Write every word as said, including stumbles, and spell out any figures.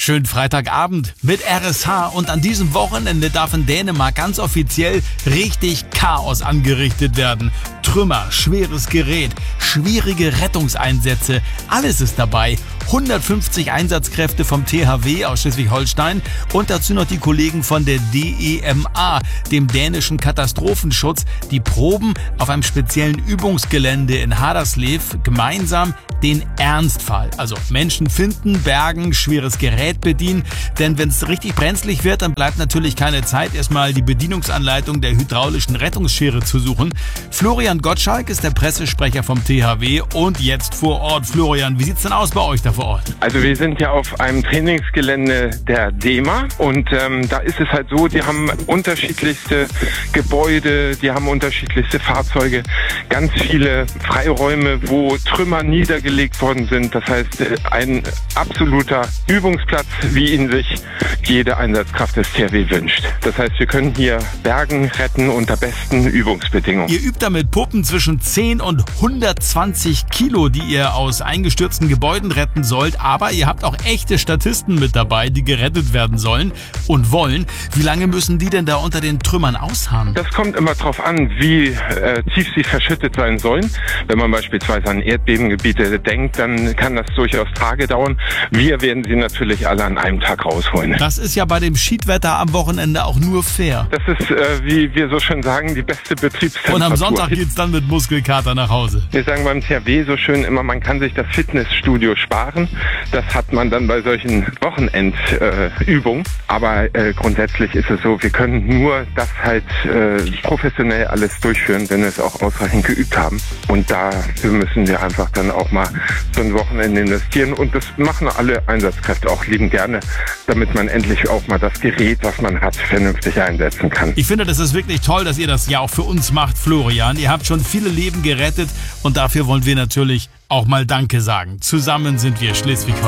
Schönen Freitagabend mit R S H und an diesem Wochenende darf in Dänemark ganz offiziell richtig Chaos angerichtet werden. Trümmer, schweres Gerät, schwierige Rettungseinsätze, alles ist dabei. hundertfünfzig Einsatzkräfte vom T H W aus Schleswig-Holstein und dazu noch die Kollegen von der D E M A, dem dänischen Katastrophenschutz, die proben auf einem speziellen Übungsgelände in Haderslev gemeinsam den Ernstfall. Also Menschen finden, bergen, schweres Gerät bedienen, denn wenn es richtig brenzlig wird, dann bleibt natürlich keine Zeit, erstmal die Bedienungsanleitung der hydraulischen Rettungsschere zu suchen. Florian Gottschalk ist der Pressesprecher vom T H W und jetzt vor Ort. Florian, wie sieht's denn aus bei euch da vor Ort? Also wir sind ja auf einem Trainingsgelände der D E M A und ähm, da ist es halt so, die haben unterschiedlichste Gebäude, die haben unterschiedlichste Fahrzeuge, ganz viele Freiräume, wo Trümmer niedergelegt worden sind. Das heißt, ein absoluter Übungsplatz, wie ihn sich jede Einsatzkraft des T H W wünscht. Das heißt, wir können hier bergen, retten unter besten Übungsbedingungen. Ihr übt damit Puppen zwischen zehn und hundertzwanzig Kilo, die ihr aus eingestürzten Gebäuden retten sollt. Aber ihr habt auch echte Statisten mit dabei, die gerettet werden sollen und wollen. Wie lange müssen die denn da unter den Trümmern ausharren? Das kommt immer darauf an, wie äh, tief sie verschüttet sein sollen. Wenn man beispielsweise an Erdbebengebiete denkt, dann kann das durchaus Tage dauern. Wir werden sie natürlich alle an einem Tag rausholen. Das ist ja bei dem Schiedwetter am Wochenende auch nur fair. Das ist, äh, wie wir so schön sagen, die beste Betriebstemperatur. Und am Sonntag geht's dann mit Muskelkater nach Hause. Wir sagen beim T H W so schön immer, man kann sich das Fitnessstudio sparen. Das hat man dann bei solchen Wochenendübungen. Äh, Aber äh, grundsätzlich ist es so, wir können nur das halt äh, professionell alles durchführen, wenn wir es auch ausreichend geübt haben. Und dafür müssen wir einfach dann auch mal so ein Wochenende investieren. Und das machen alle Einsatzkräfte auch lieben gerne, damit man endlich auch mal das Gerät, was man hat, vernünftig einsetzen kann. Ich finde, das ist wirklich toll, dass ihr das ja auch für uns macht, Florian. Ihr habt schon viele Leben gerettet und dafür wollen wir natürlich auch mal Danke sagen. Zusammen sind wir Schleswig-Holstein.